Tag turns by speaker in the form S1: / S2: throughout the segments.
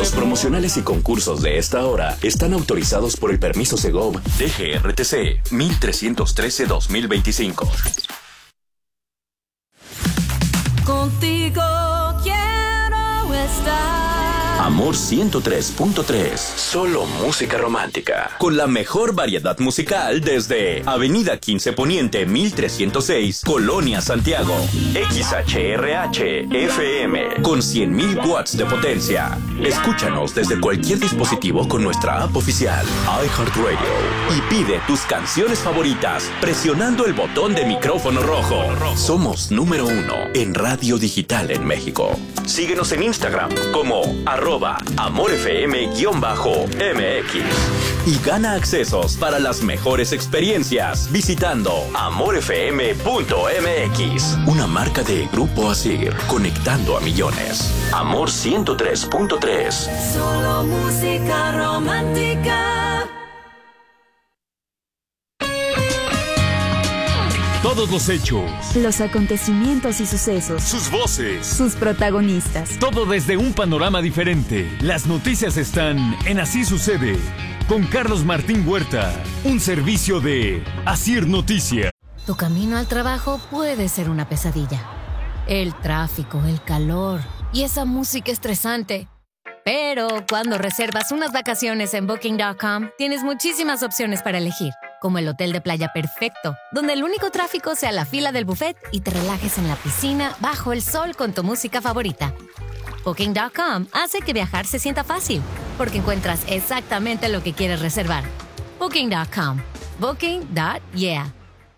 S1: Los promocionales y concursos de esta hora están autorizados por el permiso Segov DGRTC 1313-2025.
S2: Contigo quiero estar.
S1: Amor 103.3, solo música romántica. Con la mejor variedad musical desde Avenida 15 Poniente 1306, Colonia Santiago. XHRH FM con 100.000 watts de potencia. Escúchanos desde cualquier dispositivo con nuestra app oficial iHeartRadio y pide tus canciones favoritas presionando el botón de micrófono rojo. Somos número 1 en radio digital en México. Síguenos en Instagram como @AmorFM_MX y gana accesos para las mejores experiencias visitando amorfm.mx, una marca de Grupo Asir, conectando a millones. Amor 103.3,
S2: solo música romántica.
S3: Todos los hechos,
S4: los acontecimientos y sucesos,
S3: sus voces,
S4: sus protagonistas.
S3: Todo desde un panorama diferente. Las noticias están en Así Sucede, con Carlos Martín Huerta, un servicio de Asir Noticias.
S5: Tu camino al trabajo puede ser una pesadilla. El tráfico, el calor y esa música estresante. Pero cuando reservas unas vacaciones en Booking.com, tienes muchísimas opciones para elegir, como el hotel de playa perfecto, donde el único tráfico sea la fila del buffet y te relajes en la piscina bajo el sol con tu música favorita. Booking.com hace que viajar se sienta fácil, porque encuentras exactamente lo que quieres reservar. Booking.com. Booking.yeah.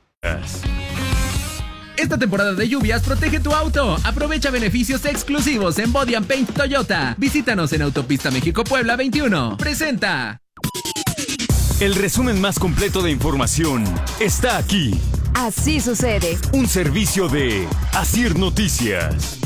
S6: Esta temporada de lluvias protege tu auto. Aprovecha beneficios exclusivos en Body and Paint Toyota. Visítanos en Autopista México-Puebla 21. Presenta.
S3: El resumen más completo de información está aquí.
S4: Así Sucede.
S3: Un servicio de Asir Noticias.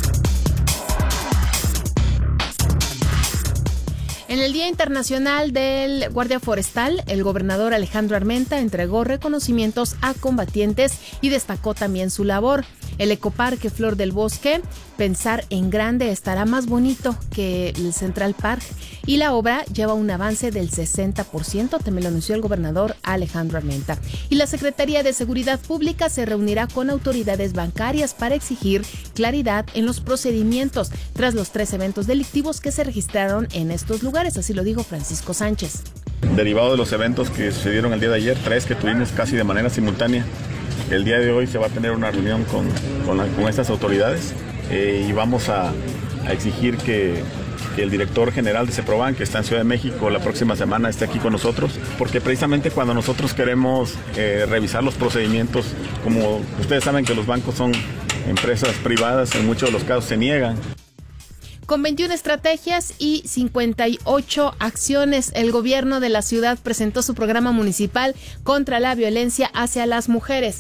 S7: En el Día Internacional del Guardia Forestal, el gobernador Alejandro Armenta entregó reconocimientos a combatientes y destacó también su labor. El Ecoparque Flor del Bosque, Pensar en Grande, estará más bonito que el Central Park y la obra lleva un avance del 60%, también lo anunció el gobernador Alejandro Armenta. Y la Secretaría de Seguridad Pública se reunirá con autoridades bancarias para exigir claridad en los procedimientos tras los 3 eventos delictivos que se registraron en estos lugares, así lo dijo Francisco Sánchez.
S8: Derivado de los eventos que sucedieron el día de ayer, 3 que tuvimos casi de manera simultánea, el día de hoy se va a tener una reunión con estas autoridades y vamos a exigir que el director general de CEPROBAN, que está en Ciudad de México, la próxima semana esté aquí con nosotros, porque precisamente cuando nosotros queremos revisar los procedimientos, como ustedes saben que los bancos son empresas privadas, en muchos de los casos se niegan.
S7: Con 21 estrategias y 58 acciones, el gobierno de la ciudad presentó su programa municipal contra la violencia hacia las mujeres.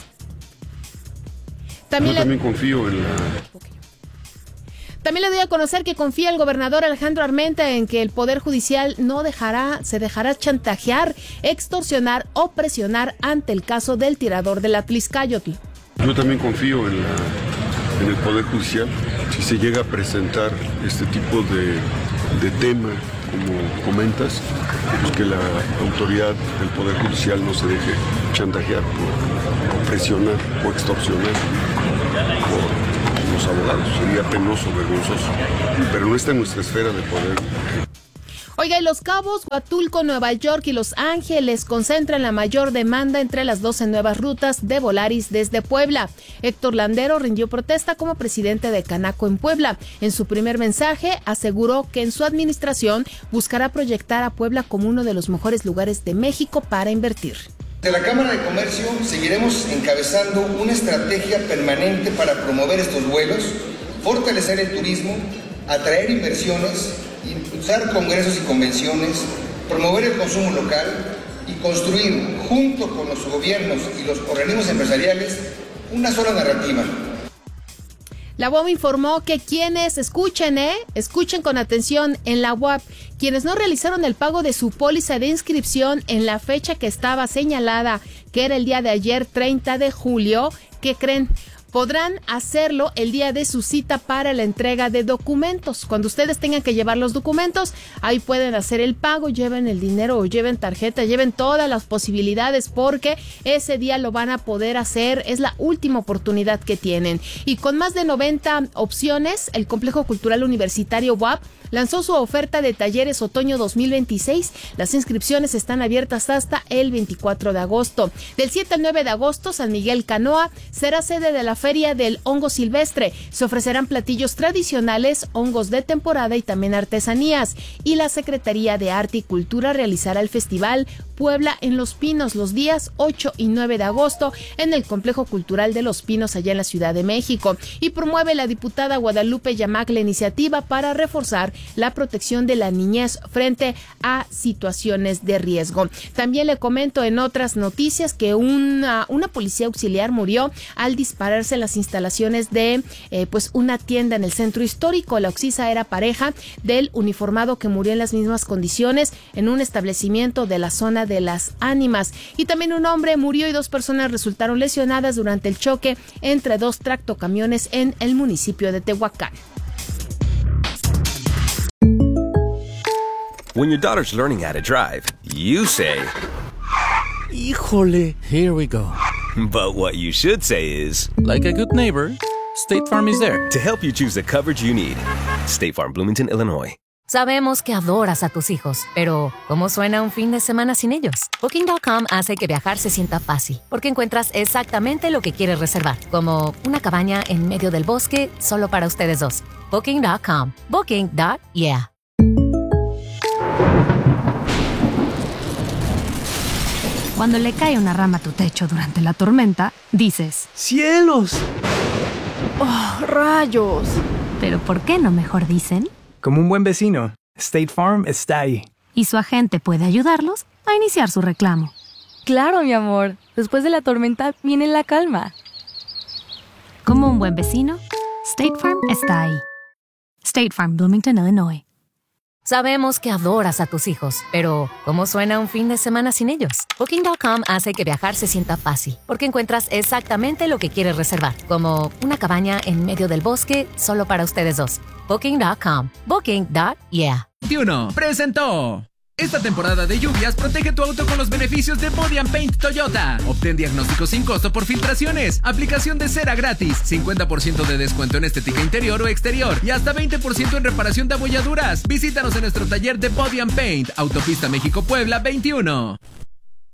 S9: También confío en la...
S7: También le doy a conocer que confía el gobernador Alejandro Armenta en que el Poder Judicial se dejará chantajear, extorsionar o presionar ante el caso del tirador de la Tlixcáyotl.
S9: Yo también confío en el Poder Judicial. Si se llega a presentar este tipo de tema, como comentas, pues que la autoridad del Poder Judicial no se deje chantajear, por presionar o extorsionar por los abogados. Sería penoso, vergonzoso, pero no está en nuestra esfera de poder.
S7: Oiga, y Los Cabos, Huatulco, Nueva York y Los Ángeles concentran la mayor demanda entre las 12 nuevas rutas de Volaris desde Puebla. Héctor Landero rindió protesta como presidente de Canaco en Puebla. En su primer mensaje aseguró que en su administración buscará proyectar a Puebla como uno de los mejores lugares de México para invertir.
S10: De la Cámara de Comercio seguiremos encabezando una estrategia permanente para promover estos vuelos, fortalecer el turismo, atraer inversiones, impulsar congresos y convenciones, promover el consumo local y construir, junto con los gobiernos y los organismos empresariales, una sola narrativa.
S7: La UAP informó que quienes escuchen con atención en la UAP, quienes no realizaron el pago de su póliza de inscripción en la fecha que estaba señalada, que era el día de ayer, 30 de julio, ¿qué creen? podrán hacerlo el día de su cita para la entrega de documentos. Cuando ustedes tengan que llevar los documentos, ahí pueden hacer el pago, lleven el dinero o lleven tarjeta, lleven todas las posibilidades porque ese día lo van a poder hacer. Es la última oportunidad que tienen. Y con más de 90 opciones, el Complejo Cultural Universitario UAP lanzó su oferta de talleres otoño 2026. Las inscripciones están abiertas hasta el 24 de agosto. Del 7 al 9 de agosto, San Miguel Canoa será sede de la Feria del Hongo Silvestre. Se ofrecerán platillos tradicionales, hongos de temporada y también artesanías. Y la Secretaría de Arte y Cultura realizará el Festival Puebla en Los Pinos los días 8 y 9 de agosto en el Complejo Cultural de Los Pinos allá en la Ciudad de México. Y promueve la diputada Guadalupe Yamac la iniciativa para reforzar la protección de la niñez frente a situaciones de riesgo. También le comento en otras noticias que una policía auxiliar murió al dispararse en las instalaciones de una tienda en el centro histórico. La occisa era pareja del uniformado que murió en las mismas condiciones en un establecimiento de la zona de Las Ánimas. Y también un hombre murió y 2 personas resultaron lesionadas durante el choque entre 2 tractocamiones en el municipio de Tehuacán.
S11: When your daughter's learning how to drive, you say,
S12: Híjole, here we go.
S11: But what you should say is,
S12: like a good neighbor, State Farm is there
S11: to help you choose the coverage you need. State Farm, Bloomington, Illinois.
S5: Sabemos que adoras a tus hijos, pero ¿cómo suena un fin de semana sin ellos? Booking.com hace que viajar se sienta fácil, porque encuentras exactamente lo que quieres reservar, como una cabaña en medio del bosque solo para ustedes dos. Booking.com. Booking.yeah.
S13: Cuando le cae una rama a tu techo durante la tormenta, dices,
S12: ¡cielos!
S13: ¡Oh, rayos! Pero ¿por qué no mejor dicen?
S14: Como un buen vecino, State Farm está ahí.
S13: Y su agente puede ayudarlos a iniciar su reclamo.
S15: Claro, mi amor. Después de la tormenta viene la calma.
S13: Como un buen vecino, State Farm está ahí. State Farm, Bloomington, Illinois.
S5: Sabemos que adoras a tus hijos, pero ¿cómo suena un fin de semana sin ellos? Booking.com hace que viajar se sienta fácil, porque encuentras exactamente lo que quieres reservar, como una cabaña en medio del bosque solo para ustedes dos. Booking.com. Booking.yeah.
S6: 21 presentó. Esta temporada de lluvias, protege tu auto con los beneficios de Body & Paint Toyota. Obtén diagnóstico sin costo por filtraciones, aplicación de cera gratis, 50% de descuento en estética interior o exterior y hasta 20% en reparación de abolladuras. Visítanos en nuestro taller de Body & Paint, Autopista México-Puebla 21.